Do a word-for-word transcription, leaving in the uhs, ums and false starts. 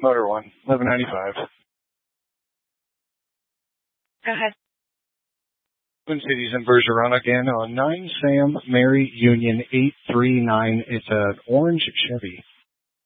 Motor One, eleven ninety-five. Go ahead. Twin Cities in Bergeron again on nine Sam Mary Union eight three nine. It's an orange Chevy.